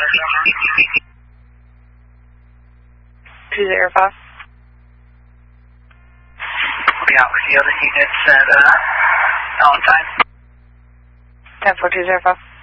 205. We'll be out with the other units at on time. 10-4-205.